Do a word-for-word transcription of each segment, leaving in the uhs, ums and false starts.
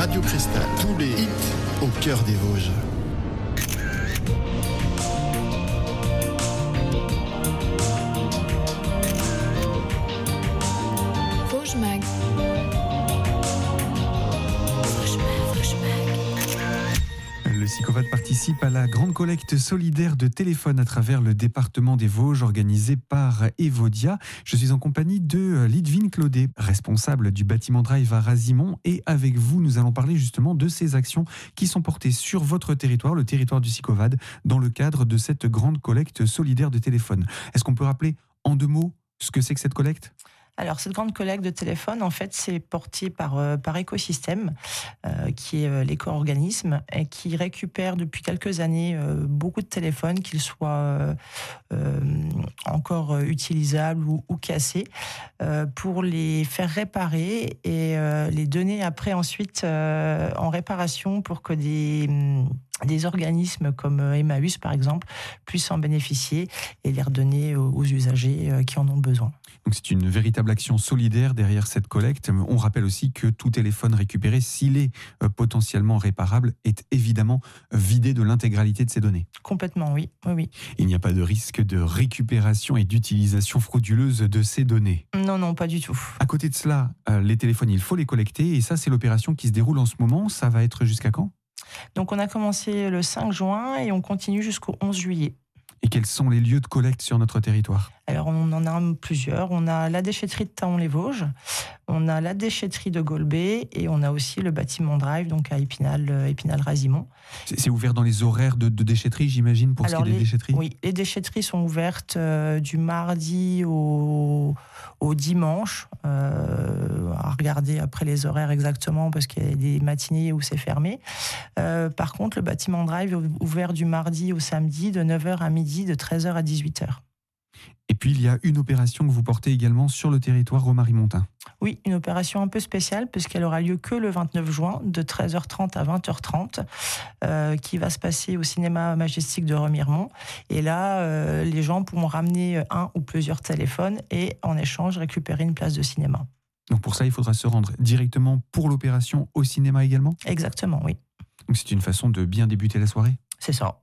Radio Cristal. Tous les hits au cœur des Vosges. Vosges Mag. Le Sycovad participe à la grande collecte solidaire de téléphones à travers le département des Vosges organisée par Evodia. Je suis en compagnie de Lidvine Claudet, responsable du bâtiment Drive à Razimont. Et avec vous, nous allons parler justement de ces actions qui sont portées sur votre territoire, le territoire du Sycovad, dans le cadre de cette grande collecte solidaire de téléphones. Est-ce qu'on peut rappeler en deux mots ce que c'est que cette collecte ? Alors, cette grande collecte de téléphones, en fait, c'est porté par, euh, par Écosystème, euh, qui est euh, l'éco-organisme, et qui récupère depuis quelques années euh, beaucoup de téléphones, qu'ils soient euh, euh, encore utilisables ou, ou cassés, euh, pour les faire réparer et euh, les donner après ensuite euh, en réparation pour que des... des organismes comme Emmaüs, par exemple, puissent en bénéficier et les redonner aux usagers qui en ont besoin. Donc c'est une véritable action solidaire derrière cette collecte. On rappelle aussi que tout téléphone récupéré, s'il est potentiellement réparable, est évidemment vidé de l'intégralité de ses données. Complètement, oui. oui, oui. Il n'y a pas de risque de récupération et d'utilisation frauduleuse de ces données. Non, non, pas du tout. À côté de cela, les téléphones, il faut les collecter et ça, c'est l'opération qui se déroule en ce moment. Ça va être jusqu'à quand ? Donc on a commencé le cinq juin et on continue jusqu'au onze juillet. Et quels sont les lieux de collecte sur notre territoire ? Alors on en a plusieurs. On a la déchetterie de Taon-les-Vosges, on a la déchetterie de Golbet et on a aussi le bâtiment Drive, donc à Épinal, Épinal-Razimont. C'est, c'est ouvert dans les horaires de, de déchetterie, j'imagine, pour Alors ce qui est les, des déchetteries ? Oui, les déchetteries sont ouvertes euh, du mardi au, au dimanche. Euh, à regarder après les horaires exactement parce qu'il y a des matinées où c'est fermé. Euh, par contre, le bâtiment Drive est ouvert du mardi au samedi de neuf heures à midi, de treize heures à dix-huit heures. Et puis, il y a une opération que vous portez également sur le territoire romarimontain. Oui, une opération un peu spéciale puisqu'elle aura lieu que le vingt-neuf juin, de treize heures trente à vingt heures trente, euh, qui va se passer au cinéma Majestic de Remiremont. Et là, euh, les gens pourront ramener un ou plusieurs téléphones et en échange récupérer une place de cinéma. Donc pour ça, il faudra se rendre directement pour l'opération au cinéma également ? Exactement, oui. Donc c'est une façon de bien débuter la soirée ? C'est ça.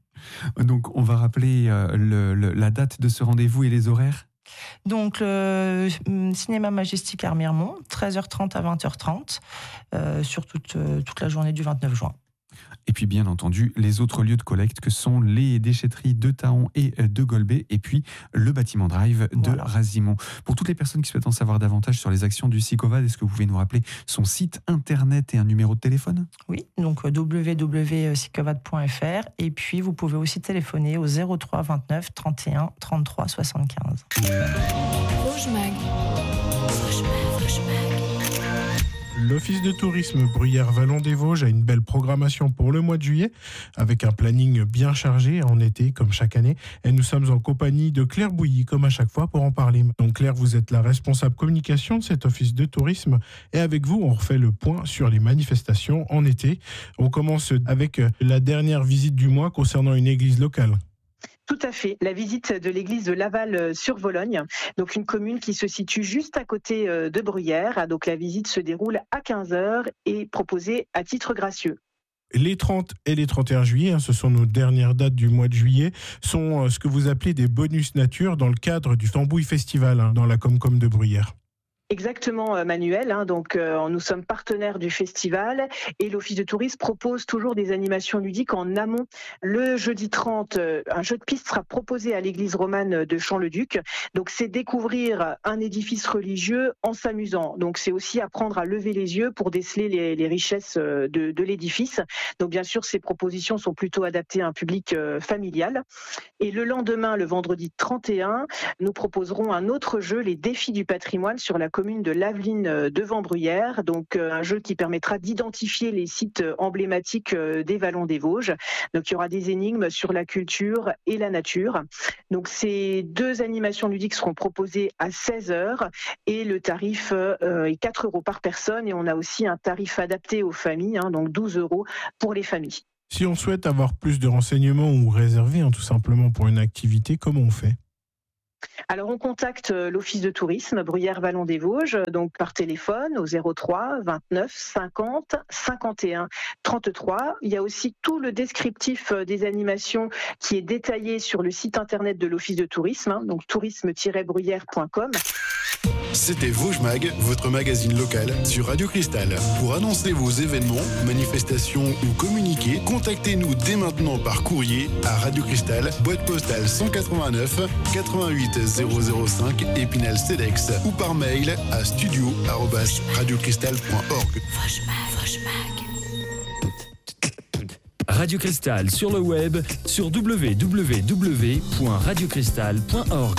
Donc on va rappeler euh, le, le, la date de ce rendez-vous et les horaires ? Donc le cinéma Majestic à Remiremont, treize heures trente à vingt heures trente, euh, sur toute, euh, toute la journée du vingt-neuf juin. Et puis bien entendu, les autres lieux de collecte que sont les déchetteries de Taon et de Golbet, et puis le bâtiment Drive de voilà. Razimont. Pour toutes les personnes qui souhaitent en savoir davantage sur les actions du Sycovad, est-ce que vous pouvez nous rappeler son site internet et un numéro de téléphone ? Oui, donc w w w point sycovad point f r, et puis vous pouvez aussi téléphoner au zéro trois vingt-neuf trente et un trente-trois soixante-quinze. Vosges Mag. Vosges Mag. Vosges Mag. L'Office de tourisme Bruyères-Vallon-des-Vosges a une belle programmation pour le mois de juillet, avec un planning bien chargé en été, comme chaque année. Et nous sommes en compagnie de Claire Bouilly, comme à chaque fois, pour en parler. Donc Claire, vous êtes la responsable communication de cet Office de tourisme. Et avec vous, on refait le point sur les manifestations en été. On commence avec la dernière visite du mois concernant une église locale. Tout à fait. La visite de l'église de Laval-sur-Vologne, donc une commune qui se situe juste à côté de Bruyères. Donc la visite se déroule à quinze heures et proposée à titre gracieux. Les trente et les trente et un juillet, hein, ce sont nos dernières dates du mois de juillet, sont ce que vous appelez des bonus nature dans le cadre du Tambouille Festival, hein, dans la Comcom de Bruyères. Exactement, Manuel. Hein, donc, euh, nous sommes partenaires du festival et l'Office de tourisme propose toujours des animations ludiques en amont. Le jeudi trente, euh, un jeu de piste sera proposé à l'église romane de Champ-le-Duc. Donc, c'est découvrir un édifice religieux en s'amusant. Donc, c'est aussi apprendre à lever les yeux pour déceler les, les richesses de, de l'édifice. Donc, bien sûr, ces propositions sont plutôt adaptées à un public euh, familial. Et le lendemain, le vendredi trente et un, nous proposerons un autre jeu, les défis du patrimoine sur la commune de Laveline devant Bruyères, donc euh, un jeu qui permettra d'identifier les sites emblématiques euh, des vallons des Vosges. Donc il y aura des énigmes sur la culture et la nature. Donc ces deux animations ludiques seront proposées à seize heures et le tarif euh, est quatre euros par personne et on a aussi un tarif adapté aux familles, hein, donc douze euros pour les familles. Si on souhaite avoir plus de renseignements ou réserver hein, tout simplement pour une activité, comment on fait ? Alors on contacte l'Office de tourisme Bruyères-Vallon des Vosges, donc par téléphone au zéro trois vingt-neuf cinquante cinquante et un trente-trois. Il y a aussi tout le descriptif des animations qui est détaillé sur le site internet de l'Office de tourisme, hein, donc tourisme tiret bruyères point com. C'était Vosges Mag, votre magazine local sur Radio Cristal. Pour annoncer vos événements, manifestations ou communiquer, contactez-nous dès maintenant par courrier à Radio Cristal, boîte postale cent quatre-vingt-neuf quatre-vingt-huit zéro zéro cinq Épinal Cedex ou par mail à studio arobase radiocristal point org. Radio Cristal sur le web sur w w w point radio cristal point org.